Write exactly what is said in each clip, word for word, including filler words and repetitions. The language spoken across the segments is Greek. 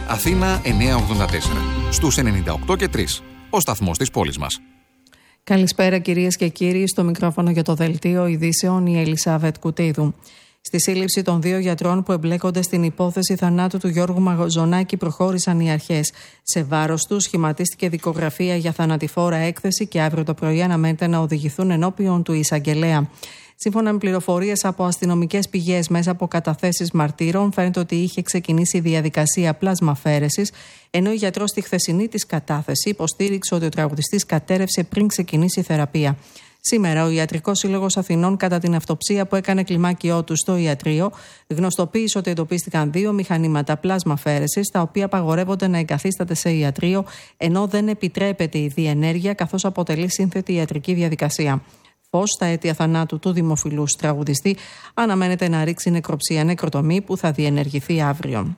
Αθήνα εννιακόσια ογδόντα τέσσερα. Στους ενενήντα οκτώ και τρία. Ο σταθμός της πόλης μας. Καλησπέρα κυρίες και κύριοι. Στο μικρόφωνο για το Δελτίο Ειδήσεων η Ελισάβετ Κουτίδου. Στη σύλληψη των δύο γιατρών που εμπλέκονται στην υπόθεση θανάτου του Γιώργου Μαζονάκη προχώρησαν οι αρχές. Σε βάρος τους σχηματίστηκε δικογραφία για θανατηφόρα έκθεση και αύριο το πρωί αναμένεται να οδηγηθούν ενώπιον του εισαγγελέα. Σύμφωνα με πληροφορίες από αστυνομικές πηγές μέσα από καταθέσεις μαρτύρων, φαίνεται ότι είχε ξεκινήσει η διαδικασία πλασμαφέρεσης, ενώ η γιατρός στη χθεσινή της κατάθεση υποστήριξε ότι ο τραγουδιστής κατέρευσε πριν ξεκινήσει η θεραπεία. Σήμερα, ο Ιατρικός Σύλλογος Αθηνών, κατά την αυτοψία που έκανε κλιμάκιό του στο ιατρείο, γνωστοποίησε ότι εντοπίστηκαν δύο μηχανήματα πλάσμα-φέρεσης, τα οποία απαγορεύονται να εγκαθίσταται σε ιατρείο, ενώ δεν επιτρέπεται η διενέργεια, καθώς αποτελεί σύνθετη ιατρική διαδικασία. Φως στα αίτια θανάτου του δημοφιλούς τραγουδιστή αναμένεται να ρίξει νεκροψία νεκροτομή που θα διενεργηθεί αύριο.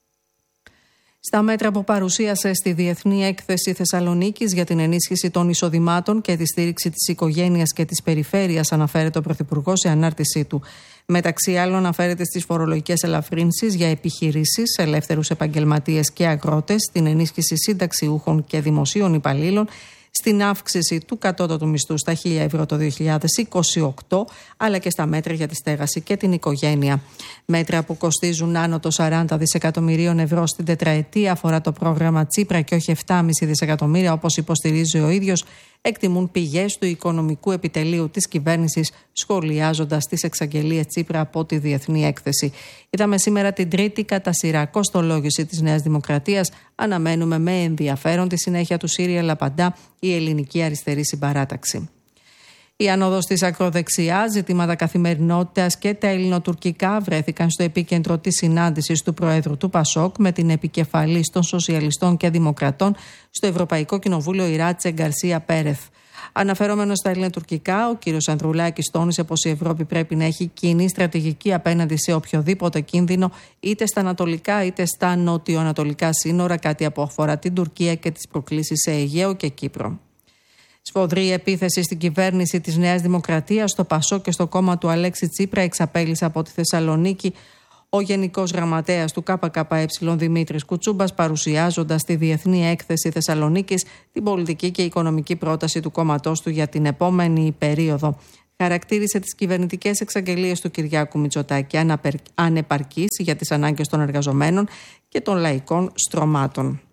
Στα μέτρα που παρουσίασε στη Διεθνή Έκθεση Θεσσαλονίκης για την ενίσχυση των εισοδημάτων και τη στήριξη της οικογένειας και της περιφέρειας, αναφέρεται ο Πρωθυπουργός σε ανάρτησή του. Μεταξύ άλλων, αναφέρεται στις φορολογικές ελαφρύνσεις για επιχειρήσεις, ελεύθερους επαγγελματίες και αγρότες, στην ενίσχυση συνταξιούχων και δημοσίων υπαλλήλων, στην αύξηση του κατώτατου μισθού στα χίλια ευρώ το δύο χιλιάδες είκοσι οκτώ, αλλά και στα μέτρα για τη στέγαση και την οικογένεια. Μέτρα που κοστίζουν άνω των σαράντα δισεκατομμυρίων ευρώ στην τετραετία, αφορά το πρόγραμμα Τσίπρα και όχι επτά κόμμα πέντε δισεκατομμύρια, όπως υποστηρίζει ο ίδιος, εκτιμούν πηγές του Οικονομικού Επιτελείου της κυβέρνησης, σχολιάζοντας τις εξαγγελίες Τσίπρα από τη Διεθνή Έκθεση. Είδαμε σήμερα την τρίτη κατά σειρά κοστολόγηση της Νέας Δημοκρατίας. Αναμένουμε με ενδιαφέρον τη συνέχεια του Σύριελ Απαντά, η ελληνική αριστερή συμπαράταξη. Η άνοδος της ακροδεξιάς, ζητήματα καθημερινότητας και τα ελληνοτουρκικά βρέθηκαν στο επίκεντρο της συνάντησης του Προέδρου του Πασόκ με την επικεφαλής των Σοσιαλιστών και Δημοκρατών στο Ευρωπαϊκό Κοινοβούλιο, Ιράτσε Γκαρσία Πέρεθ. Αναφερόμενος στα ελληνοτουρκικά, ο κ. Ανδρουλάκης τόνισε πως η Ευρώπη πρέπει να έχει κοινή στρατηγική απέναντι σε οποιοδήποτε κίνδυνο, είτε στα ανατολικά είτε στα νοτιοανατολικά σύνορα, κάτι που αφορά την Τουρκία και τις προκλήσεις σε Αιγαίο και Κύπρο. Σφοδρή επίθεση στην κυβέρνηση της Νέας Δημοκρατίας, στο Πασόκ και στο κόμμα του Αλέξη Τσίπρα εξαπέλυσε από τη Θεσσαλονίκη ο Γενικός Γραμματέας του ΚΚΕ Δημήτρης Κουτσούμπας, παρουσιάζοντας στη Διεθνή Έκθεση Θεσσαλονίκης την πολιτική και οικονομική πρόταση του κόμματός του για την επόμενη περίοδο. Χαρακτήρισε τις κυβερνητικές εξαγγελίες του Κυριάκου Μητσοτάκη ανεπαρκείς για τις ανάγκες των εργαζομένων και των λαϊκών στρωμάτων.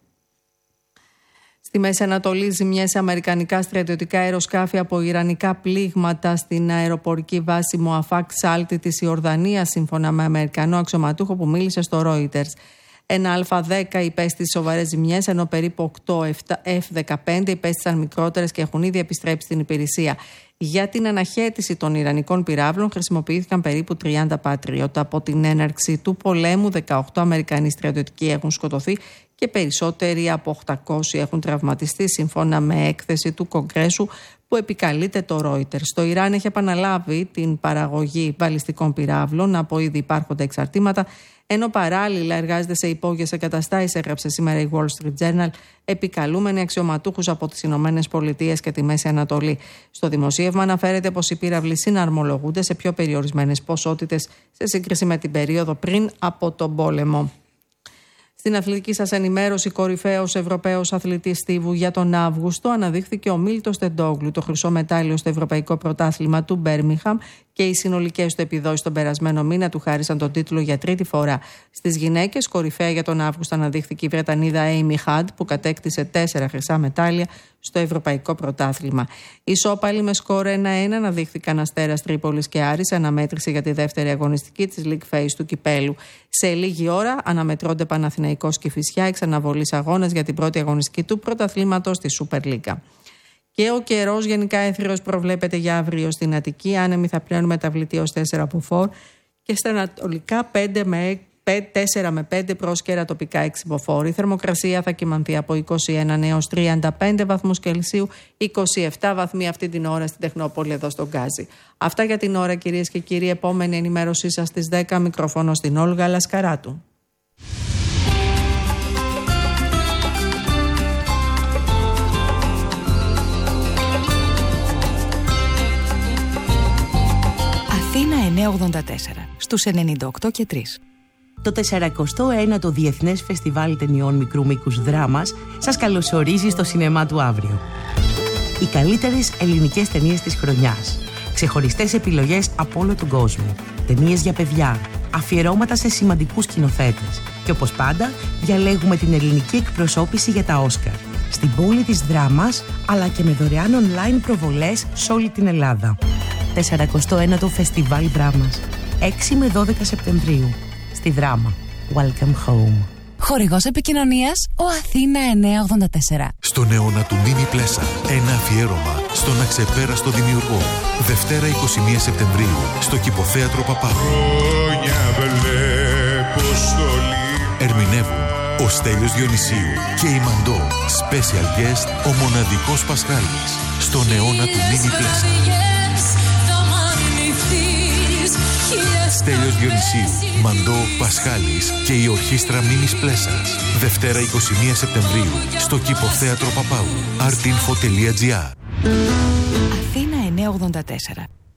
Στη Μέση Ανατολή, ζημιές σε αμερικανικά στρατιωτικά αεροσκάφη από ιρανικά πλήγματα στην αεροπορική βάση Μοαφάκ Σάλτη της Ιορδανίας, σύμφωνα με Αμερικανό αξιωματούχο που μίλησε στο Reuters. Ένα Α δέκα υπέστη σοβαρές ζημιές, ενώ περίπου οκτώ εφ δεκαπέντε υπέστησαν μικρότερες και έχουν ήδη επιστρέψει στην υπηρεσία. Για την αναχέτηση των ιρανικών πυράβλων χρησιμοποιήθηκαν περίπου τριάντα Patriot. Από την έναρξη του πολέμου, δεκαοκτώ Αμερικανοί στρατιωτικοί έχουν σκοτωθεί και περισσότεροι από οκτακόσιοι έχουν τραυματιστεί, σύμφωνα με έκθεση του Κογκρέσου που επικαλείται το Reuters. Το Ιράν έχει επαναλάβει την παραγωγή βαλιστικών πυράβλων από ήδη υπάρχοντα εξαρτήματα, ενώ παράλληλα εργάζεται σε υπόγειες εγκαταστάσεις, έγραψε σήμερα η Wall Street Journal, επικαλούμενοι αξιωματούχους από τις Ηνωμένες Πολιτείες και τη Μέση Ανατολή. Στο δημοσίευμα αναφέρεται πως οι πύραυλοι συναρμολογούνται σε πιο περιορισμένες ποσότητες σε σύγκριση με την περίοδο πριν από τον πόλεμο. Στην αθλητική σας ενημέρωση, κορυφαίος Ευρωπαίος αθλητής στίβου για τον Αύγουστο αναδείχθηκε ο Μίλτος Τεντόγλου, το χρυσό μετάλλιο στο Ευρωπαϊκό Πρωτάθλημα του Μπέρμιγχαμ, και οι συνολικές του επιδόσεις τον περασμένο μήνα του χάρισαν τον τίτλο για τρίτη φορά. Στις γυναίκες, κορυφαία για τον Αύγουστο αναδείχθηκε η Βρετανίδα Amy Hunt, που κατέκτησε τέσσερα χρυσά μετάλλια στο Ευρωπαϊκό Πρωτάθλημα. Οι ισόπαλοι με σκορ ένα ένα αναδείχθηκαν Αστέρας Τρίπολης και Άρης, αναμέτρηση για τη δεύτερη αγωνιστική της League Phase του κυπέλου. Σε λίγη ώρα αναμετρώνται Παναθηναϊκός και Κηφισιά, εξ αναβολής αγώνας για την πρώτη αγωνιστική του πρωταθλήματος στη Super League. Και ο καιρός γενικά έθριος προβλέπεται για αύριο στην Αττική. Άνεμοι θα πλέουν μεταβλητή ως τέσσερα από φορ και στα ανατολικά πέντε με τέσσερα με πέντε, πρόσκαιρα τοπικά έξι από φορ. Η θερμοκρασία θα κυμανθεί από είκοσι ένα έως τριάντα πέντε βαθμούς Κελσίου, είκοσι επτά βαθμοί αυτή την ώρα στην Τεχνόπολη εδώ στον Γκάζι. Αυτά για την ώρα, κυρίες και κύριοι. Επόμενη ενημέρωσή σας στις δέκα. Μικρόφωνο στην Όλγα Λασκαράτου. Αθήνα εννιακόσια ογδόντα τέσσερα στους ενενήντα οκτώ και τρία. Το τεσσαρακοστό ένατο Διεθνές Φεστιβάλ Ταινιών Μικρού Μήκους Δράμας σας καλωσορίζει στο σινεμά του αύριο. Οι καλύτερες ελληνικές ταινίες της χρονιάς. Ξεχωριστές επιλογές από όλο τον κόσμο. Ταινίες για παιδιά. Αφιερώματα σε σημαντικούς σκηνοθέτες. Και όπως πάντα, διαλέγουμε την ελληνική εκπροσώπηση για τα Όσκαρ. Στην πόλη της Δράμας, αλλά και με δωρεάν online προβολές σε όλη την Ελλάδα. τεσσαρακοστό ένατο Φεστιβάλ Δράμας. έξι με δώδεκα Σεπτεμβρίου. Στη Δράμα. Welcome home. Χορηγός επικοινωνίας ο Αθήνα εννιακόσια ογδόντα τέσσερα. Στον αιώνα του Μίνι Πλέσα, ένα αφιέρωμα στον αξεπέραστο δημιουργό. Δευτέρα εικοστή πρώτη Σεπτεμβρίου, στο Κηποθέατρο Παπάγου. Ερμηνεύουν ο Στέλιος Διονυσίου και η Μαντώ. Special guest ο μοναδικός Πασχάλης. Στον αιώνα του Μίνι Πλέσα. Στέλιος Διονυσίου, Μαντώ, Πασχάλης και η ορχήστρα Μίνης Πλέσας. Δευτέρα εικοστή πρώτη Σεπτεμβρίου, στο Κηποθέατρο Παπάγου. artinfo τελεία gr. Αθήνα εννιακόσια ογδόντα τέσσερα.